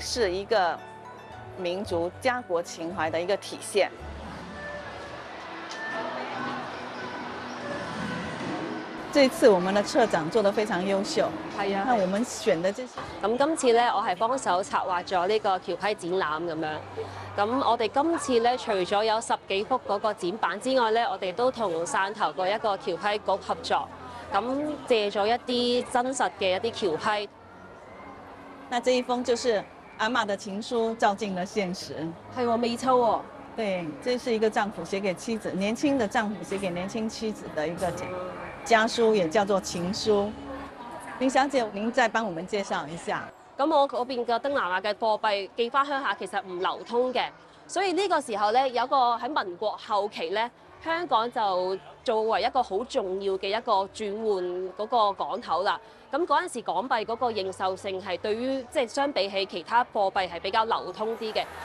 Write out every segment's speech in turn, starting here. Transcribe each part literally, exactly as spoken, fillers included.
是一个民族家国情怀的一个体现。这次我們嘅策展做得非常優秀，係啊。那我們選的這些， 咁今次咧，我係幫手策劃咗呢個橋批展覽咁樣。咁我哋今次咧，除咗有十幾幅嗰個展板之外咧，我哋都同汕頭個一個橋批局合作，咁借咗一啲真實嘅一啲橋批。 那這一封就是阿嬷的情書，照進了現實。 係喎，未抽喎。 對，這是一個丈夫寫給妻子，年輕的丈夫寫給年輕妻子的一個家書，也叫做情書。林小姐，您再幫我們介紹一下。 咁我嗰邊嘅東南亞嘅貨幣寄翻鄉下其實唔流通嘅，所以呢個時候咧，有個喺民國後期咧，香港就作為一個好重要嘅一個轉換嗰個港口啦。咁嗰陣時港幣嗰個認受性係對於即係相比起其他貨幣係比較流通啲嘅。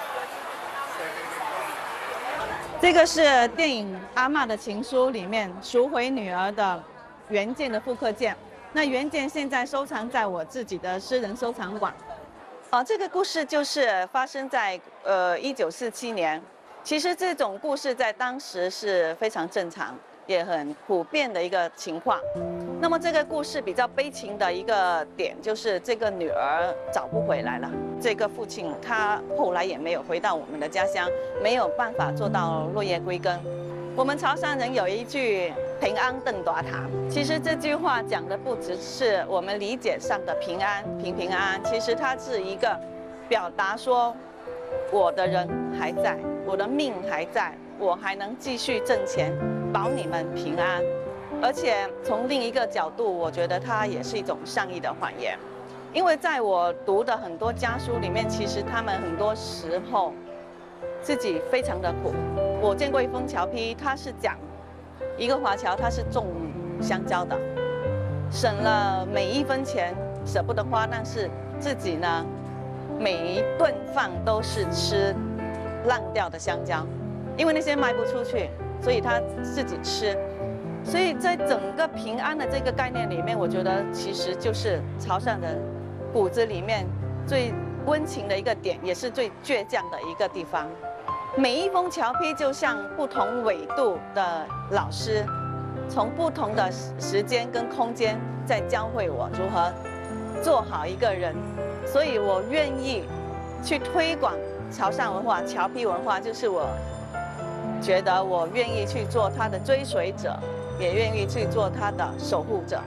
這個是電影《阿嬷的情書》裡面贖回女兒的原件的複刻件。那原件現在收藏在我自己的私人收藏館。哦，這個故事就是發生在呃一九四七年。其實這種故事在當時是非常正常，也很普遍的一個情況。那麼這個故事比較悲情的一個點，就是這個女兒找不回來了。這個父親他後來也沒有回到我們的家鄉，沒有辦法做到落葉歸根。我們潮汕人有一句平安鄧大堂，其實這句話講的不只是我們理解上的平安平平安安，其實它是一個表達說我的人還在，我的命還在，我還能繼續掙錢保你們平安。而且從另一個角度，我覺得它也是一種善意的謊言，因為在我讀的很多家書裡面，其實他們很多時候自己非常的苦。我見過一封橋批，它是講一個華僑，他是種香蕉的，省了每一分錢，捨不得花，但是自己呢，每一頓飯都是吃爛掉的香蕉，因為那些賣不出去，所以他自己吃。所以在整個平安的這個概念裡面，我覺得其實就是潮汕人骨子裡面最溫情的一個點，也是最倔強的一個地方。每一封橋批就像不同緯度的老師，從不同的時間跟空間在教會我如何做好一個人。所以我願意去推廣潮汕文化、橋批文化，就是我覺得我願意去做它的追隨者，也願意去做它的守護者。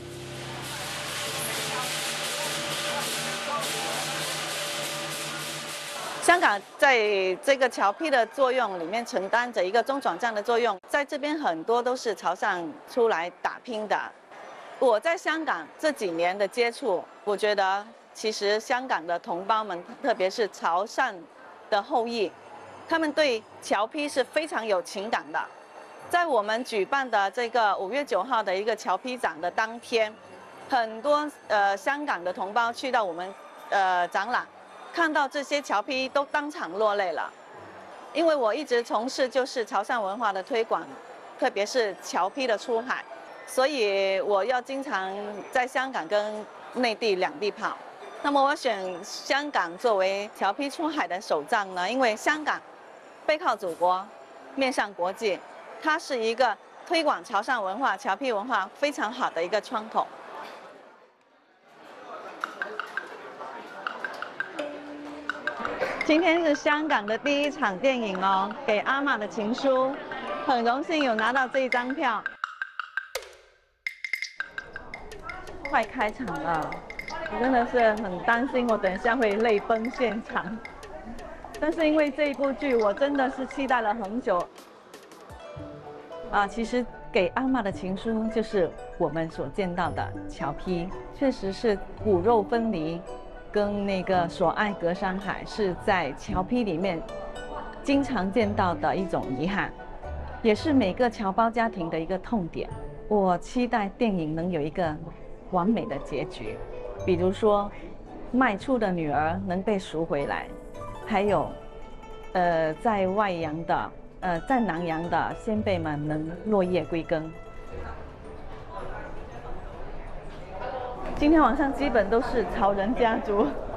香港在這個橋批的作用裡面承擔着一個中轉站的作用，在這邊很多都是潮汕出來打拼的。我在香港這幾年的接觸，我覺得其實香港的同胞們，特別是潮汕的後裔，他們對橋批是非常有情感的。在我們舉辦的這個五月九號的一個橋批展的當天，很多呃香港的同胞去到我們呃展覽，看到這些橋批都當場落淚了。因為我一直從事就是潮汕文化的推廣，特別是橋批的出海，所以我要經常在香港跟內地兩地跑。那麼我選香港作為橋批出海的首站呢，因為香港背靠祖國，面向國際。它是一個推廣潮汕文化、橋批文化非常好的一個窗口。今天是香港的第一場電影哦，給阿嬷的情書，很榮幸有拿到這一張票。快開場了，我真的是很擔心我等一下會淚崩現場，但是因為這一部劇我真的是期待了很久。啊，其實給阿嬷的情書就是我們所見到的橋批，確實是骨肉分離，跟那個所愛隔山海，是在橋批裡面經常見到的一種遺憾，也是每個僑胞家庭的一個痛點。我期待電影能有一個完美的結局，比如說賣出的女兒能被贖回來，還有，呃，在外洋的。呃，在南洋的先輩們能落葉歸根。今天晚上基本都是潮人家族。